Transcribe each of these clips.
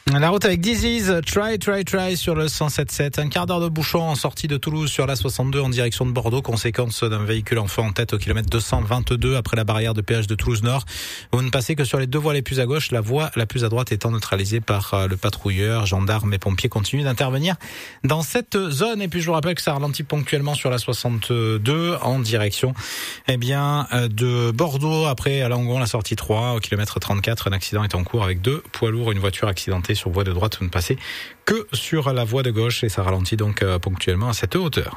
La route avec Disease, try sur le 107.7. Un quart d'heure de bouchon en sortie de Toulouse sur la 62 en direction de Bordeaux. Conséquence d'un véhicule en feu en tête au kilomètre 222 après la barrière de péage de Toulouse Nord. Vous ne passez que sur les deux voies les plus à gauche, la voie la plus à droite étant neutralisée par le patrouilleur. Gendarmes et pompiers continuent d'intervenir dans cette zone. Et puis je vous rappelle que ça ralentit ponctuellement sur la 62 en direction de Bordeaux. Après à Langon, la sortie 3 au kilomètre 34. Un accident est en cours avec deux poids lourds, une voiture accidentée sur voie de droite. Vous ne passez que sur la voie de gauche et ça ralentit donc ponctuellement à cette hauteur.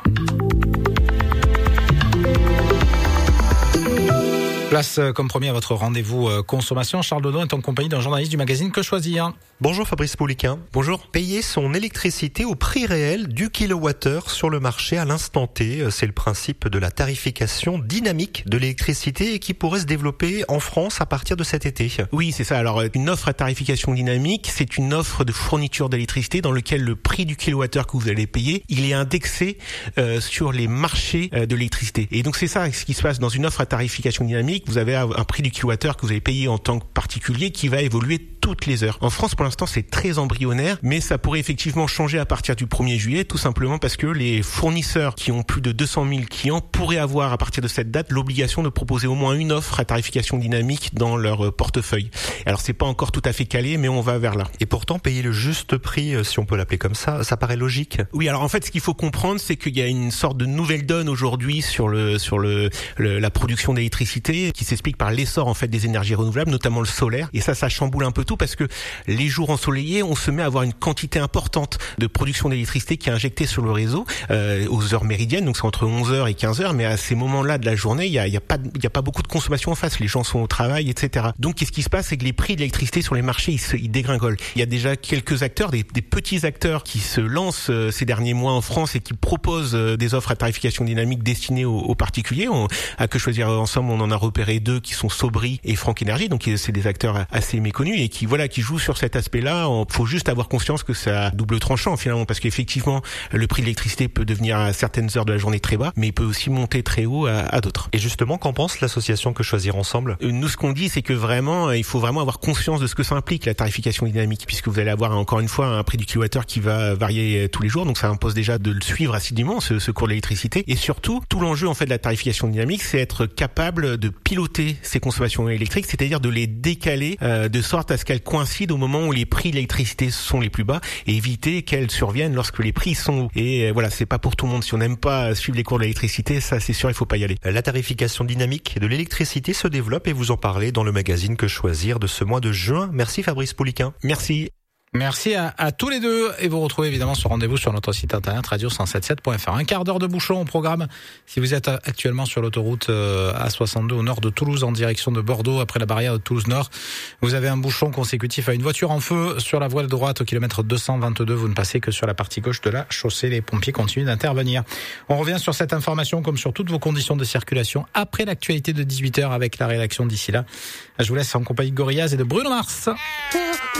Place comme promis à votre rendez-vous consommation. Charles Dodon est en compagnie d'un journaliste du magazine Que Choisir. Bonjour Fabrice Pouliquin. Bonjour. Payer son électricité au prix réel du kilowattheure sur le marché à l'instant T. C'est le principe de la tarification dynamique de l'électricité et qui pourrait se développer en France à partir de cet été. Oui, c'est ça. Alors, une offre à tarification dynamique, c'est une offre de fourniture d'électricité dans lequel le prix du kilowattheure que vous allez payer, il est indexé sur les marchés de l'électricité. Et donc, c'est ça ce qui se passe dans une offre à tarification dynamique. Vous avez un prix du kilowattheure que vous allez payer en tant que particulier qui va évoluer toutes les heures. En France, pour l'instant, c'est très embryonnaire, mais ça pourrait effectivement changer à partir du 1er juillet, tout simplement parce que les fournisseurs qui ont plus de 200 000 clients pourraient avoir, à partir de cette date, l'obligation de proposer au moins une offre à tarification dynamique dans leur portefeuille. Alors, c'est pas encore tout à fait calé, mais on va vers là. Et pourtant, payer le juste prix, si on peut l'appeler comme ça paraît logique. Oui, alors en fait, ce qu'il faut comprendre, c'est qu'il y a une sorte de nouvelle donne aujourd'hui sur la production d'électricité qui s'explique par l'essor en fait des énergies renouvelables, notamment le solaire. Et ça chamboule un peu tout parce que les jours ensoleillés, on se met à avoir une quantité importante de production d'électricité qui est injectée sur le réseau aux heures méridiennes, donc c'est entre 11h et 15h, mais à ces moments-là de la journée, il y a pas beaucoup de consommation en face, les gens sont au travail, etc. Donc qu'est-ce qui se passe, c'est que les prix de l'électricité sur les marchés, ils dégringolent. Il y a déjà quelques acteurs, des petits acteurs qui se lancent ces derniers mois en France et qui proposent des offres à tarification dynamique destinées aux particuliers. À Que Choisir ensemble, on en a repéré deux qui sont Sobri et Franck Énergie, donc c'est des acteurs assez méconnus et qui jouent sur cet aspect-là. Faut juste avoir conscience que ça double tranchant finalement, parce qu'effectivement le prix de l'électricité peut devenir à certaines heures de la journée très bas, mais il peut aussi monter très haut à d'autres. Et justement, qu'en pense l'association Que Choisir ensemble ? Nous, ce qu'on dit, c'est que vraiment, il faut vraiment avoir conscience de ce que ça implique la tarification dynamique, puisque vous allez avoir encore une fois un prix du kilowattheure qui va varier tous les jours, donc ça impose déjà de le suivre assidûment, ce cours de l'électricité. Et surtout, tout l'enjeu en fait de la tarification dynamique, c'est être capable de piloter ces consommations électriques, c'est-à-dire de les décaler de sorte à ce qu'elles coïncident au moment où les prix de l'électricité sont les plus bas et éviter qu'elles surviennent lorsque les prix sont hauts. Et voilà, c'est pas pour tout le monde. Si on n'aime pas suivre les cours de l'électricité, ça c'est sûr, il faut pas y aller. La tarification dynamique de l'électricité se développe et vous en parlez dans le magazine Que Choisir de ce mois de juin. Merci Fabrice Pouliquin. Merci. Merci à tous les deux et vous retrouvez évidemment ce rendez-vous sur notre site internet radio177.fr. Un quart d'heure de bouchon au programme si vous êtes actuellement sur l'autoroute A62 au nord de Toulouse en direction de Bordeaux après la barrière de Toulouse Nord. Vous avez un bouchon consécutif à une voiture en feu sur la voie de droite au kilomètre 222. Vous ne passez que sur la partie gauche de la chaussée. Les pompiers continuent d'intervenir. On revient sur cette information comme sur toutes vos conditions de circulation après l'actualité de 18h avec la rédaction d'ici là. Je vous laisse en compagnie de Gorillaz et de Bruno Mars.